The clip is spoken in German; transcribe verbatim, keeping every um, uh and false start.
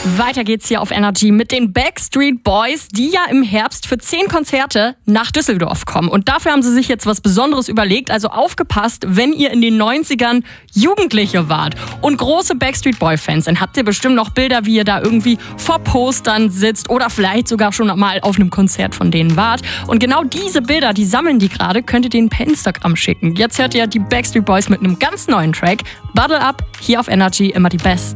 Weiter geht's hier auf Energy mit den Backstreet Boys, die ja im Herbst für zehn Konzerte nach Düsseldorf kommen. Und dafür haben sie sich jetzt was Besonderes überlegt. Also aufgepasst, wenn ihr in den neunzigern Jugendliche wart und große Backstreet Boy-Fans, dann habt ihr bestimmt noch Bilder, wie ihr da irgendwie vor Postern sitzt oder vielleicht sogar schon mal auf einem Konzert von denen wart. Und genau diese Bilder, die sammeln die gerade, könnt ihr denen per Instagram schicken. Jetzt hört ihr die Backstreet Boys mit einem ganz neuen Track. Bottle Up, hier auf Energy, immer die Besten.